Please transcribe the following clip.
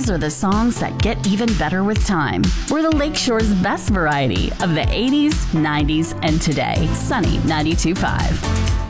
These are the songs that get even better with time. We're the Lakeshore's best variety of the 80s, 90s, and today. Sunny 92.5.